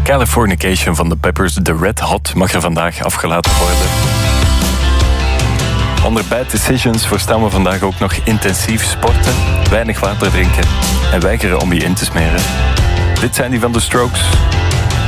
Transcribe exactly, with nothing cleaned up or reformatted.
Californication van de Peppers, de Red Hot, mag er vandaag afgelaten worden. Onder Bad Decisions verstaan we vandaag ook nog intensief sporten, weinig water drinken en weigeren om je in te smeren. Dit zijn die van The Strokes.